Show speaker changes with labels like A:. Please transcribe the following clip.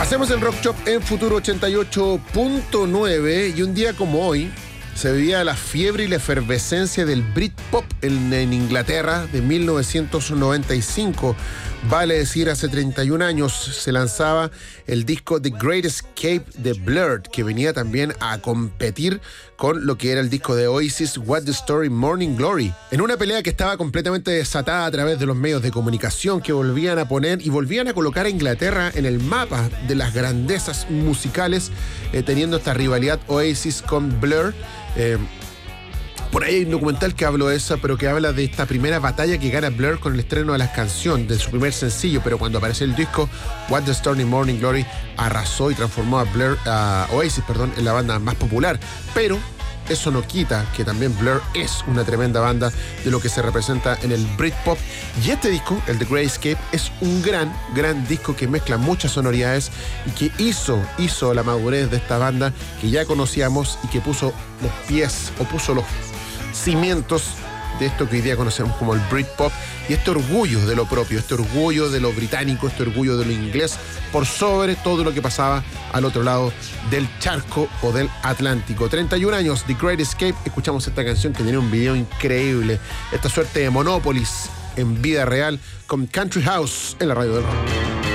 A: Hacemos el Rock Shop en Futuro 88.9 y un día como hoy se vivía la fiebre y la efervescencia del Britpop en Inglaterra de 1995. Vale decir, hace 31 años se lanzaba el disco The Great Escape de Blur, que venía también a competir con lo que era el disco de Oasis, What's the Story, Morning Glory, en una pelea que estaba completamente desatada a través de los medios de comunicación que volvían a poner y volvían a colocar a Inglaterra en el mapa de las grandezas musicales, teniendo esta rivalidad Oasis con Blur. Por ahí hay un documental que hablo de esa, pero que habla de esta primera batalla que gana Blur con el estreno de las canciones, de su primer sencillo, pero cuando aparece el disco, What's the Story, Morning Glory, arrasó y transformó a Oasis, en la banda más popular. Pero eso no quita que también Blur es una tremenda banda de lo que se representa en el Britpop. Y este disco, el The Great Escape, es un gran disco que mezcla muchas sonoridades y que hizo la madurez de esta banda que ya conocíamos y que puso los cimientos de esto que hoy día conocemos como el Britpop, y este orgullo de lo propio, este orgullo de lo británico, este orgullo de lo inglés, por sobre todo lo que pasaba al otro lado del charco o del Atlántico. 31 años, The Great Escape. Escuchamos esta canción que tenía un video increíble, esta suerte de Monopolis en vida real, con Country House en la radio del rock.